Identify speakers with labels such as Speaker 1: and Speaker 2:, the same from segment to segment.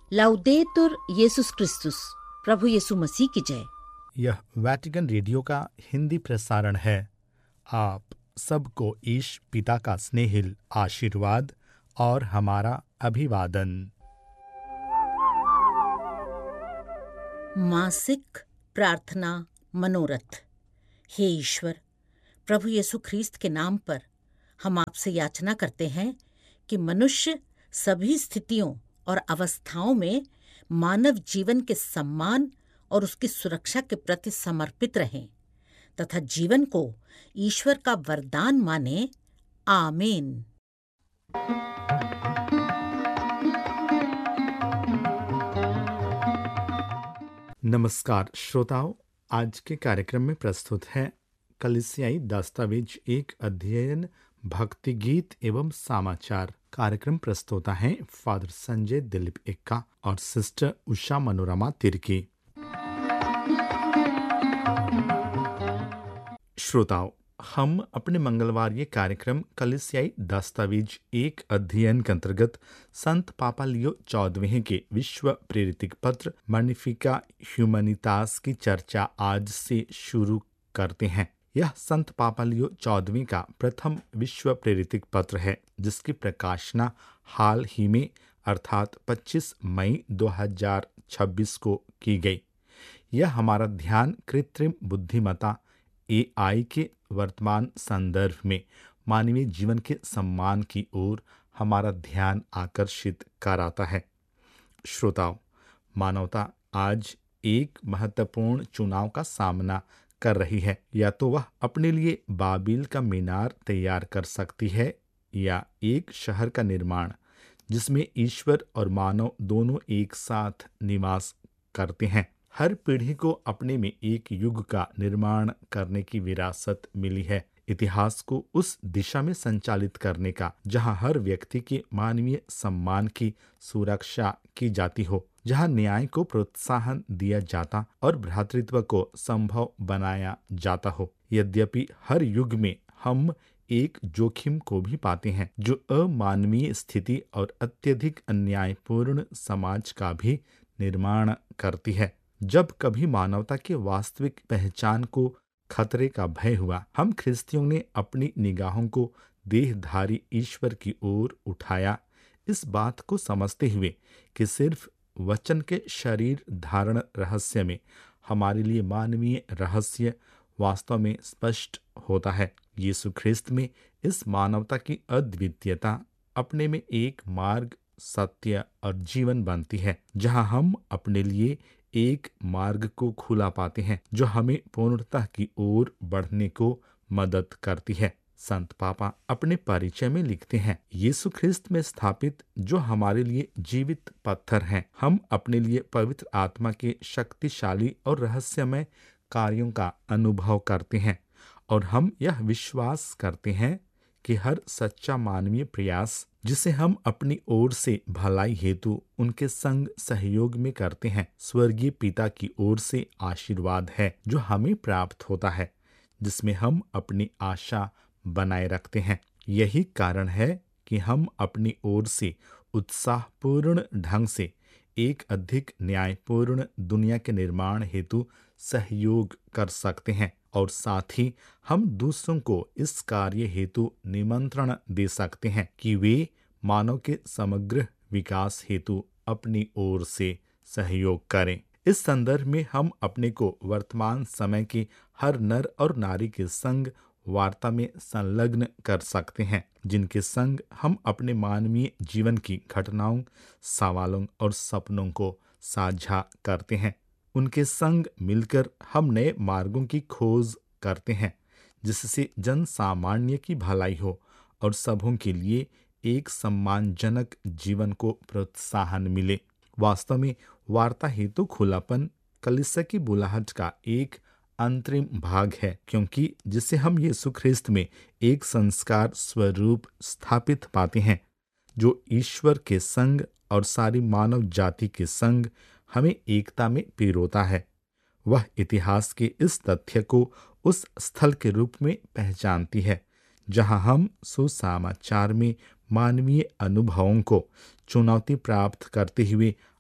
Speaker 1: लाउदेतुर येसुस क्रिस्तुस, प्रभु यीशु मसीह की जय।
Speaker 2: यह वैटिकन रेडियो का हिंदी प्रसारण है। आप सबको ईश पिता का स्नेहिल आशीर्वाद और हमारा अभिवादन।
Speaker 1: मासिक प्रार्थना मनोरथ। हे ईश्वर, प्रभु यीशु ख्रीस्त के नाम पर हम आपसे याचना करते हैं कि मनुष्य सभी स्थितियों और अवस्थाओं में मानव जीवन के सम्मान और उसकी सुरक्षा के प्रति समर्पित रहें तथा जीवन को ईश्वर का वरदान माने। आमीन।
Speaker 2: नमस्कार श्रोताओं, आज के कार्यक्रम में प्रस्तुत है कलीसियाई दस्तावेज एक अध्ययन, भक्ति गीत एवं समाचार। कार्यक्रम प्रस्तोता हैं फादर संजय दिलीप एक्का और सिस्टर उषा मनोरमा तिर्की। श्रोताओं, हम अपने मंगलवार ये कार्यक्रम कलीसियाई दस्तावेज एक अध्ययन के अंतर्गत संत पापा लियो 14वें के विश्व प्रेरित पत्र मैग्निफिका ह्यूमैनितास की चर्चा आज से शुरू करते हैं। यह संत पापा लियो 14वें का प्रथम विश्व प्रेरित पत्र है, जिसकी प्रकाशना हाल ही में अर्थात 25 मई 2026 को की गई। यह हमारा ध्यान कृत्रिम बुद्धिमत्ता AI के वर्तमान संदर्भ में मानवीय जीवन के सम्मान की ओर हमारा ध्यान आकर्षित कराता है। श्रोताओं, मानवता आज एक महत्वपूर्ण चुनाव का सामना कर रही है। या तो वह अपने लिए बाबिल का मीनार तैयार कर सकती है या एक शहर का निर्माण जिसमें ईश्वर और मानव दोनों एक साथ निवास करते हैं। हर पीढ़ी को अपने में एक युग का निर्माण करने की विरासत मिली है, इतिहास को उस दिशा में संचालित करने का जहां हर व्यक्ति के मानवीय सम्मान की सुरक्षा की जाती हो, जहां न्याय को प्रोत्साहन दिया जाता और भ्रातृत्व को संभव बनाया जाता हो। यद्यपि हर युग में हम एक जोखिम को भी पाते हैं जो अमानवीय स्थिति और अत्यधिक अन्यायपूर्ण समाज का भी निर्माण करती है। जब कभी मानवता की वास्तविक पहचान को खतरे का भय हुआ, हम ख्रिस्तियों ने अपनी निगाहों को देहधारी ईश्वर की ओर उठाया, इस बात को समझते हुए कि सिर्फ वचन के शरीर धारण रहस्य में हमारे लिए मानवीय रहस्य वास्तव में स्पष्ट होता है। यीशु ख्रिस्त में इस मानवता की अद्वितीयता अपने में एक मार्ग, सत्य और जीवन बनती है, जहां हम अपने लिए एक मार्ग को खुला पाते हैं जो हमें पूर्णता की ओर बढ़ने को मदद करती है। संत पापा अपने परिचय में लिखते हैं, यीशु ख्रिस्त में स्थापित जो हमारे लिए जीवित पत्थर हैं, हम अपने लिए पवित्र आत्मा के शक्तिशाली और रहस्यमय कार्यों का अनुभव करते हैं और हम यह विश्वास करते हैं कि हर सच्चा मानवीय प्रयास जिसे हम अपनी ओर से भलाई हेतु उनके संग सहयोग में करते हैं, स्वर्गीय पिता की ओर से आशीर्वाद है जो हमें प्राप्त होता है, जिसमें हम अपनी आशा बनाए रखते हैं। यही कारण है कि हम अपनी ओर से उत्साहपूर्ण ढंग से एक अधिक न्यायपूर्ण दुनिया के निर्माण हेतु सहयोग कर सकते हैं और साथ ही हम दूसरों को इस कार्य हेतु निमंत्रण दे सकते हैं कि वे मानव के समग्र विकास हेतु अपनी ओर से सहयोग करें। इस संदर्भ में हम अपने को वर्तमान समय के हर नर और नारी के संग वार्ता में संलग्न कर सकते हैं, जिनके संग हम अपने मानवीय जीवन की घटनाओं, सवालों और सपनों को साझा करते हैं। उनके संग मिलकर हम नए मार्गों की खोज करते हैं जिससे जन सामान्य की भलाई हो और सबों के लिए एक सम्मानजनक जीवन को प्रोत्साहन मिले। वास्तव में वार्ता हेतु खुलापन कलीसिया की बुलाहट का एक अंतरिम भाग है, क्योंकि जिसे हम यीशु ख्रिस्त में एक संस्कार स्वरूप स्थापित पाते हैं जो ईश्वर के संग और सारी मानव जाति के संग हमें एकता में पिरोता है। वह इतिहास के इस तथ्य को उस स्थल के रूप में पहचानती है जहां हम सुसमाचार में मानवीय अनुभवों को चुनौती प्राप्त करते हुए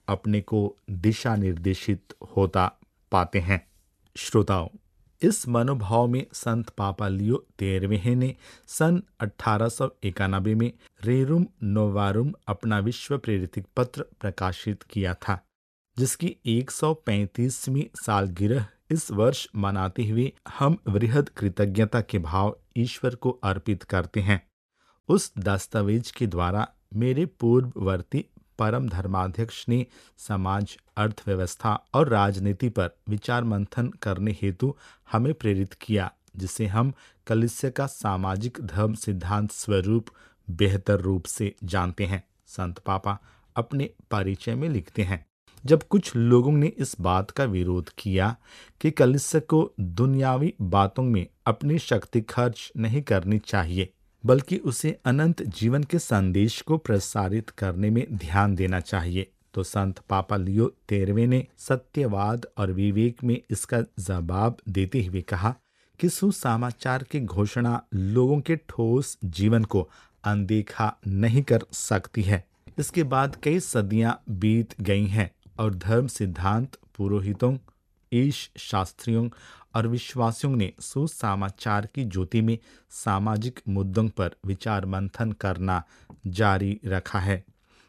Speaker 2: अपने को दिशा निर्देशित होता पाते हैं। श्रोताओं, इस मनोभाव में संत पापा लियो 13वें ने सन 1891 में रेरुम नोवारुम अपना विश्व प्रेरित पत्र प्रकाशित किया था, जिसकी 135वीं सालगिरह इस वर्ष मनाते हुए हम वृहद कृतज्ञता के भाव ईश्वर को अर्पित करते हैं। उस दस्तावेज के द्वारा मेरे पूर्ववर्ती परम धर्माध्यक्ष ने समाज, अर्थव्यवस्था और राजनीति पर विचार मंथन करने हेतु हमें प्रेरित किया, जिसे हम कलीसिया का सामाजिक धर्म सिद्धांत स्वरूप बेहतर रूप से जानते हैं। संत पापा अपने परिचय में लिखते हैं, जब कुछ लोगों ने इस बात का विरोध किया कि कलीसिया को दुनियावी बातों में अपनी शक्ति खर्च नहीं करनी चाहिए, बल्कि उसे अनंत जीवन के संदेश को प्रसारित करने में ध्यान देना चाहिए, तो संत पापा लियो 13वें ने सत्यवाद और विवेक में इसका जवाब देते हुए कहा कि सुसमाचार की घोषणा लोगों के ठोस जीवन को अनदेखा नहीं कर सकती है। इसके बाद कई सदियां बीत गई हैं और धर्म सिद्धांत, पुरोहितों, ईश शास्त्रियों और विश्वासियों ने सुसमाचार की ज्योति में सामाजिक मुद्दों पर विचार मंथन करना जारी रखा है।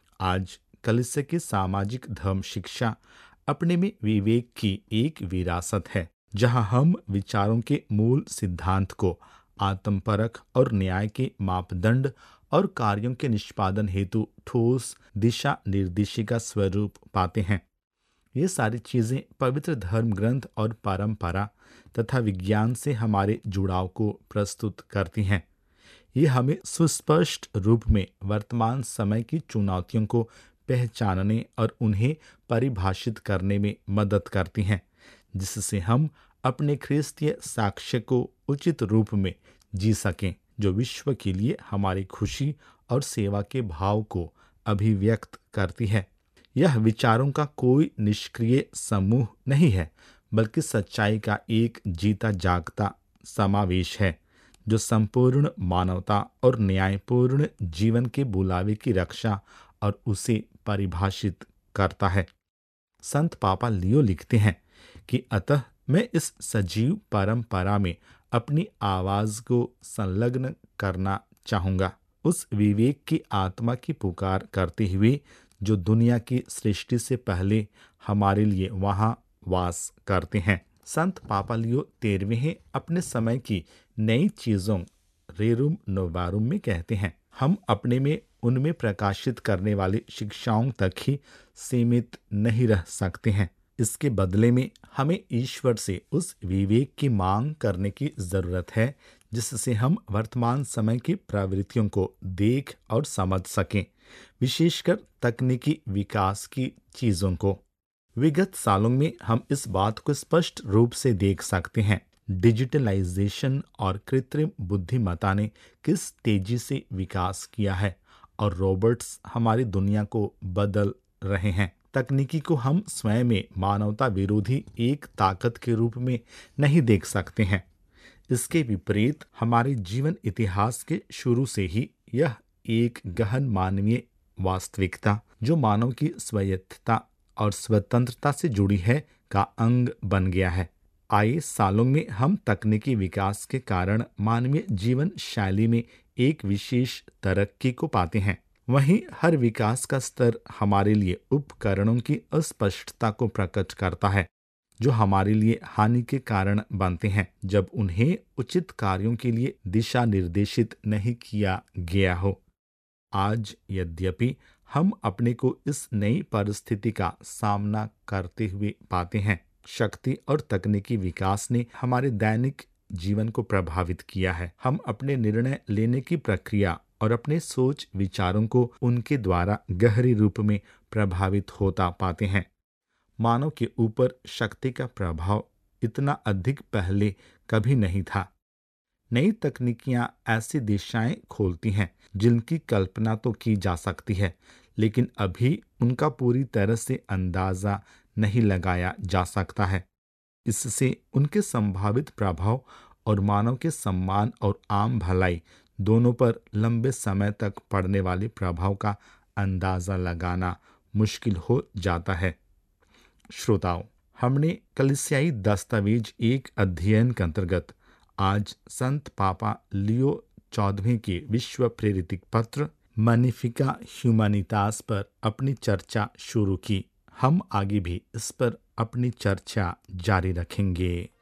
Speaker 2: आज कलीसिया की सामाजिक धर्म शिक्षा अपने में विवेक की एक विरासत है, जहां हम विचारों के मूल सिद्धांत को आत्मपरख और न्याय के मापदंड और कार्यों के निष्पादन हेतु ठोस दिशा निर्देशिका स्वरूप पाते हैं। ये सारी चीजें पवित्र धर्म ग्रंथ और परंपरा तथा विज्ञान से हमारे जुड़ाव को प्रस्तुत करती हैं। ये हमें सुस्पष्ट रूप में वर्तमान समय की चुनौतियों को पहचानने और उन्हें परिभाषित करने में मदद करती हैं, जिससे हम अपने ख्रिस्तीय साक्ष्य को उचित रूप में जी सकें, जो विश्व के लिए हमारी खुशी और सेवा के भाव को अभिव्यक्त करती है। यह विचारों का कोई निष्क्रिय समूह नहीं है, बल्कि सच्चाई का एक जीता जागता समावेश है, जो संपूर्ण मानवता और न्यायपूर्ण जीवन के बुलावे की रक्षा और उसे परिभाषित करता है। संत पापा लियो लिखते हैं कि अतः मैं इस सजीव परंपरा में अपनी आवाज को संलग्न करना चाहूंगा, उस विवेक की आत्मा की पुकार करते हुए जो दुनिया की सृष्टि से पहले हमारे लिए वहां वास करते हैं। संत पापा लियो 13वें अपने समय की नई चीजों रेरुम नोवारुम में कहते हैं, हम अपने में उनमें प्रकाशित करने वाली शिक्षाओं तक ही सीमित नहीं रह सकते हैं। इसके बदले में हमें ईश्वर से उस विवेक की मांग करने की जरूरत है, जिससे हम वर्तमान समय की प्रवृत्तियों को देख और समझ सकें, विशेषकर तकनीकी विकास की चीजों को। विगत सालों में हम इस बात को स्पष्ट रूप से देख सकते हैं, डिजिटलाइजेशन और कृत्रिम बुद्धिमत्ता ने किस तेजी से विकास किया है और रोबोट्स हमारी दुनिया को बदल रहे हैं। तकनीकी को हम स्वयं में मानवता विरोधी एक ताकत के रूप में नहीं देख सकते हैं। इसके विपरीत हमारे जीवन इतिहास के शुरू से ही यह एक गहन मानवीय वास्तविकता, जो मानव की स्वायत्तता और स्वतंत्रता से जुड़ी है, का अंग बन गया है। आए सालों में हम तकनीकी विकास के कारण मानवीय जीवन शैली में एक विशेष तरक्की को पाते हैं। वहीं हर विकास का स्तर हमारे लिए उपकरणों की अस्पष्टता को प्रकट करता है, जो हमारे लिए हानि के कारण बनते हैं जब उन्हें उचित कार्यों के लिए दिशा निर्देशित नहीं किया गया हो। आज यद्यपि हम अपने को इस नई परिस्थिति का सामना करते हुए पाते हैं, शक्ति और तकनीकी विकास ने हमारे दैनिक जीवन को प्रभावित किया है। हम अपने निर्णय लेने की प्रक्रिया और अपने सोच विचारों को उनके द्वारा गहरे रूप में प्रभावित होता पाते हैं। मानव के ऊपर शक्ति का प्रभाव इतना अधिक पहले कभी नहीं था। नई तकनीकियां ऐसी दिशाएं खोलती हैं जिनकी कल्पना तो की जा सकती है, लेकिन अभी उनका पूरी तरह से अंदाजा नहीं लगाया जा सकता है। इससे उनके संभावित प्रभाव और मानव के सम्मान और आम भलाई दोनों पर लंबे समय तक पड़ने वाले प्रभाव का अंदाजा लगाना मुश्किल हो जाता है। श्रोताओं, हमने कलीसियाई दस्तावेज एक अध्ययन के अंतर्गत आज संत पापा लियो 14वें के विश्व प्रेरित पत्र मैग्निफिका ह्यूमैनितास पर अपनी चर्चा शुरू की। हम आगे भी इस पर अपनी चर्चा जारी रखेंगे।